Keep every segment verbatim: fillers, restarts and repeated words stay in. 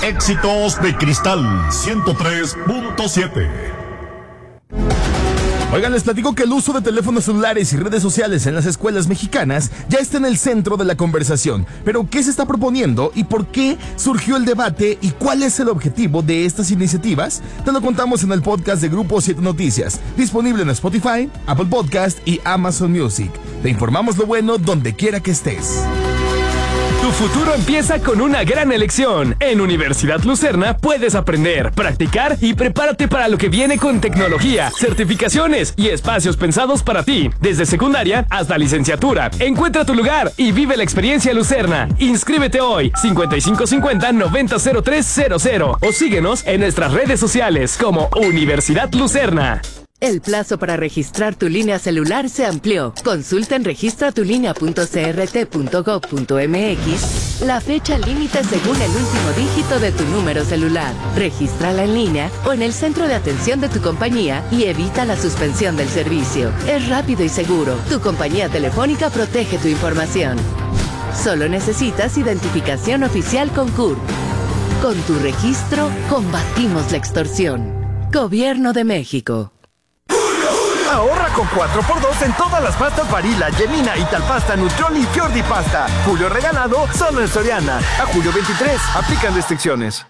Éxitos de Cristal ciento tres punto siete. Oigan, les platico que el uso de teléfonos celulares y redes sociales en las escuelas mexicanas ya está en el centro de la conversación. Pero, ¿qué se está proponiendo y por qué surgió el debate y cuál es el objetivo de estas iniciativas? Te lo contamos en el podcast de Grupo siete Noticias, disponible en Spotify, Apple Podcast y Amazon Music. Te informamos lo bueno donde quiera que estés. Tu futuro empieza con una gran elección. En Universidad Lucerna puedes aprender, practicar y prepárate para lo que viene con tecnología, certificaciones y espacios pensados para ti. Desde secundaria hasta licenciatura. Encuentra tu lugar y vive la experiencia Lucerna. Inscríbete hoy, cincuenta y cinco cincuenta noventa cero tres cero cero, o síguenos en nuestras redes sociales como Universidad Lucerna. El plazo para registrar tu línea celular se amplió. Consulta en registra tu línea punto c r t punto gob punto m x la fecha límite según el último dígito de tu número celular. Regístrala en línea o en el centro de atención de tu compañía y evita la suspensión del servicio. Es rápido y seguro. Tu compañía telefónica protege tu información. Solo necesitas identificación oficial con C U R. Con tu registro, combatimos la extorsión. Gobierno de México. Ahorra con cuatro por dos en todas las pastas Barilla, Gemina, Italpasta, Nutrioli y Fiordi Pasta. Julio regalado solo en Soriana. A julio veintitrés. Aplican restricciones.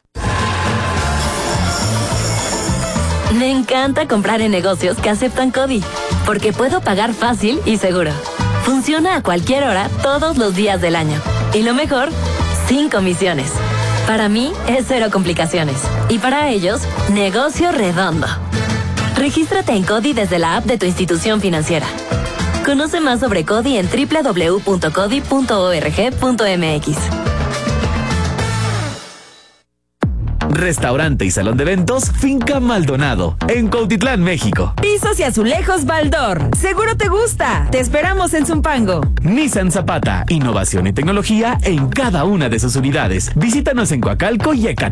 Me encanta comprar en negocios que aceptan CODI, porque puedo pagar fácil y seguro. Funciona a cualquier hora, todos los días del año. Y lo mejor, sin comisiones. Para mí es cero complicaciones. Y para ellos, negocio redondo. Regístrate en CODI desde la app de tu institución financiera. Conoce más sobre CODI en doble u doble u doble u punto codi punto org punto m x. Restaurante y salón de eventos Finca Maldonado, en Cuautitlán, México. Pisos y azulejos Baldor. Seguro te gusta. Te esperamos en Zumpango. Nissan Zapata, innovación y tecnología en cada una de sus unidades. Visítanos en Coacalco y Ecatepec.